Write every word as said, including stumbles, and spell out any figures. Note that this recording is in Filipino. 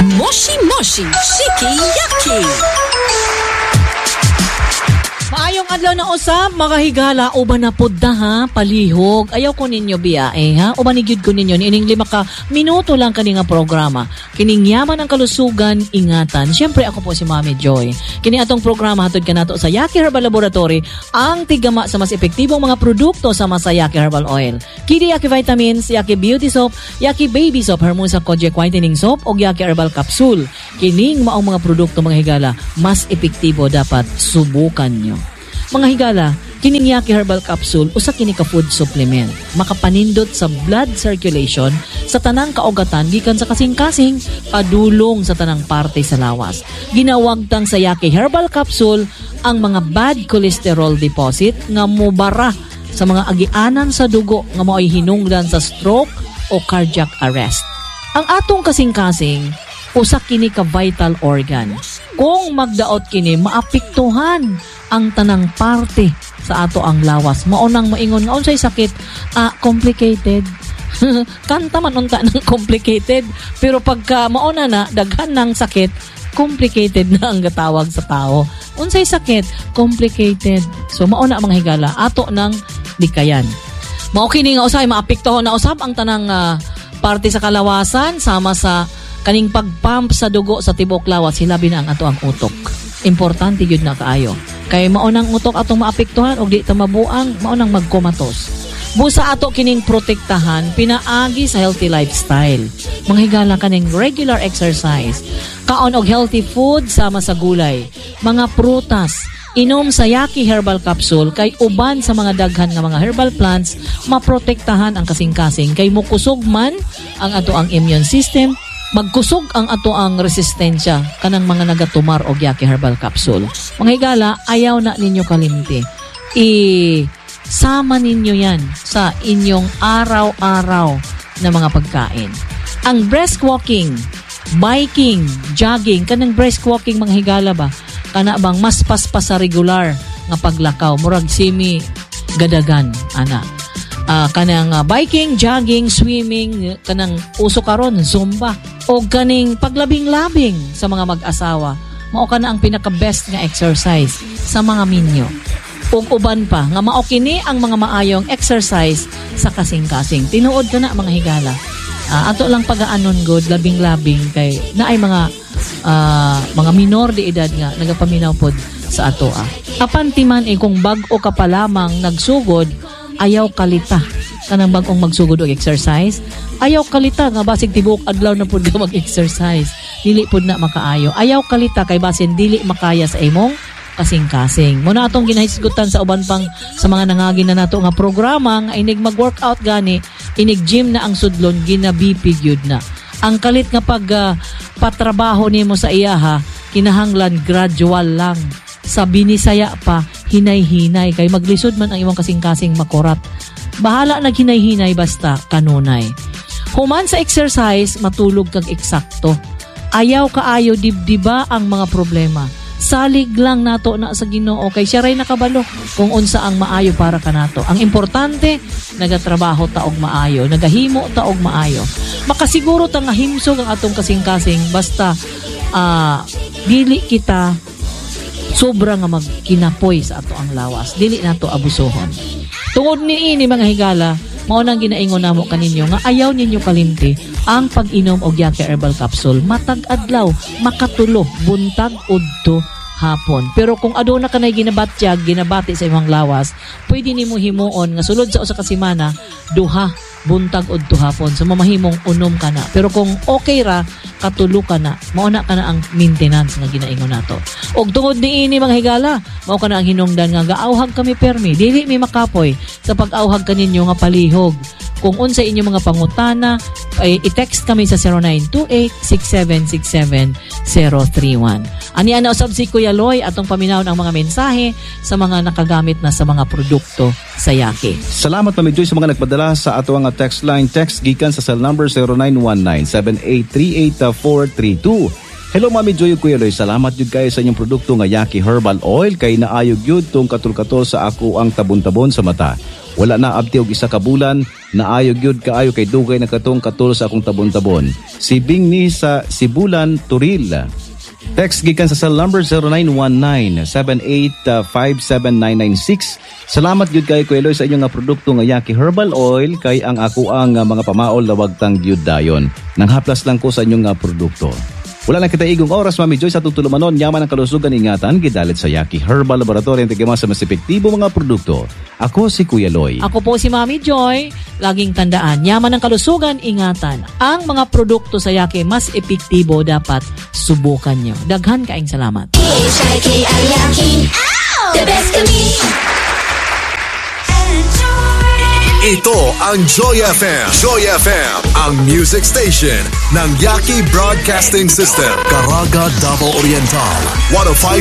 Moshi Moshi Shiki Yaki. Maayong adlaw na usab, mga higala, uban na pud na ha, palihog. Ayaw ko ninyo biyae ha, uban nigyud ko ninyo, ining lima ka minuto lang kani nga programa. Kining yaman ang kalusugan, ingatan. Siyempre ako po si Mami Joy. Kini atong programa hatod kanato sa Yaki Herbal Laboratory, ang tigama sa mas epektibong mga produkto sama sa Yaki Herbal Oil. Kini Yaki Vitamins, Yaki Beauty Soap, Yaki Baby Soap, Hermosa Kojic Whitening Soap, o Yaki Herbal Capsule. Kining maong mga produkto, mga higala, mas epektibo, dapat subukan nyo. Mga higala, kining Yaki Herbal Capsule usa kini ka food supplement, makapanindot sa blood circulation sa tanang kaugatan gikan sa kasing-kasing, padulong sa tanang parte sa lawas. Ginawag tang sa Yaki Herbal Capsule ang mga bad cholesterol deposit nga mobara sa mga agianan sa dugo nga mao'y hinungdan sa stroke o cardiac arrest. Ang atong kasing-kasing usa kini ka vital organ. Kung magdaot kini, maapektuhan ang tanang parte sa ato ang lawas. Maunang maingon nga unsay sakit, ah, complicated. Kanta man unta ng complicated, pero pagka mauna na daghan ng sakit, complicated na ang gatawag sa tao. Unsay sakit, complicated. So mauna mga higala, ato ng likayan. Mao kini nga usay maapektuhan na usab ang tanang uh, parte sa kalawasan sama sa kaning pagpump sa dugo sa tibok lawas, hilabi na ang ato ang utok. Importante yun na kaayo. Kay maunang utok atong maapektuhan og di ta mabuang, maunang magkomatos. Busa ato kining protektahan pinaagi sa healthy lifestyle. Mga higala kaning regular exercise, kaon og healthy food sama sa gulay, mga prutas, inom sa Yaki Herbal Capsule kay uban sa mga daghan nga mga herbal plants maprotektahan ang kasing-kasing kay mukusog man ang ato ang immune system, magkusog ang ato ang resistensya kanang mga nagatumar og Yaki Herbal Capsule. Mga higala, ayaw na ninyo kalimti. I-sama ninyo yan sa inyong araw-araw na mga pagkain. Ang brisk walking, biking, jogging, kanang brisk walking mga higala ba? Kana bang mas paspas sa regular nga paglakaw, murag simi gadagan, ana. Uh, kanang uh, biking, jogging, swimming, kanang uso karon, zumba, o kaning paglabing-labing sa mga mag-asawa. Mao ka na ang pinaka-best nga exercise sa mga minyo. Ug uban pa, nga mao kini ang mga maayong exercise sa kasing-kasing. Tinuod ka na mga higala. Uh, ato lang pag-aanon good, labing-labing kay naay mga uh, mga minor de edad nga nagapaminaw pod sa ato. Ah. Apan timan eh, kung bag-o ka pa lamang nagsugod, ayaw kalita kanang bag-ong magsugod og exercise, ayaw kalita nga basig tibok adlaw na pud ka mag-exercise, dili pud na makaayo. Ayaw kalita kay basin dili makaya sa imong kasing-kasing. Muna atong ginahisgutan sa uban pang sa mga nangagi na nato nga programa nga inig mag-workout gani, inig gym na ang sudlon, gina-B P gyud na. Ang kalit nga pag uh, patrabaho nimo sa iyaha, kinahanglan gradual lang. Sa binisaya pa, hinay-hinay kay maglisod man ang imong kasing-kasing makurat. Bahala naghinay-hinay basta kanunay. Human sa exercise, matulog kag eksakto. Ayaw kaayo dibdiba ang mga problema. Salig lang nato na sa Ginoo kay siya ray nakabalo kung unsa ang maayo para kanato. Ang importante, nagatrabaho ta og maayo, nagahimo ta og maayo. Makasiguro ta nga himsog ang atong kasing-kasing basta uh, dili kita sobra nga magkinapoy sa ato ang lawas. Dili nato abusohon. Tungod ni ini mga higala, mao nang ginaingon namo kaninyo nga ayaw ninyo kalimti ang pag-inom og Yaki Herbal Capsule matag adlaw, makatulo, buntag udto hapon. Pero kung aduna ka nay ginabatyag, ginabati sa imong lawas, pwede nimo himuon nga sulod sa usa ka semana duha buntag udto hapon. So mamahimong unom ka na. Pero kung okay ra, katulo ka na, mauna ka na ang maintenance nga ginaingon nato. Og tungod ni ini mga higala, mao ka na ang hinungdan nga gaawhag kami permi, dili mi makapoy sa pag-awhag kaninyo nga palihog. Kung unsa inyo mga pangutana, ay i-text kami sa zero nine two eight, six seven six seven, zero three one. Ani ana usab si Kuya Loy atong paminawon ang mga mensahe sa mga nakagamit na sa mga produkto sa Yaki. Salamat Mami Joy sa mga nagpadala sa ato nga text line. Text gikan sa cell number zero nine one nine, seven eight three eight, four three two. Hello Mami Joy ug Kuya Loy, salamat jud kayo sa inyong produkto nga Yaki Herbal Oil kay naayog yun tong katul-katul sa ako ang tabon-tabon sa mata. Wala na abti og isa ka bulan, naayog yun kaayo kay dugay na katong katul sa akong tabon-tabon. Si Bingni sa Sibulan, Turil. Text gikan sa cell number zero nine one nine, seven eight five seven nine nine six. Salamat gyud kay Kuya Eloy sa inyong nga produkto nga Yaki Herbal Oil kay ang ako ang mga pamaol na wagtang gyud dayon. Nanghaplas lang ko sa inyong nga produkto. Wala na kita igong oras, Mami Joy, sa tutulumanon, yaman ang kalusugan ingatan, gidalit sa Yaki Herbal Laboratory ang tigama sa mas epektibo mga produkto. Ako si Kuya Eloy. Ako po si Mami Joy. Laging tandaan, yaman ang kalusugan ingatan. Ang mga produkto sa Yaki mas epektibo, dapat subukan nyo. Daghan kaing salamat. The best to me. Ito ang Joy F M. Joy F M, ang music station ng Yaki Broadcasting System. Caraga, Davao Oriental. one oh five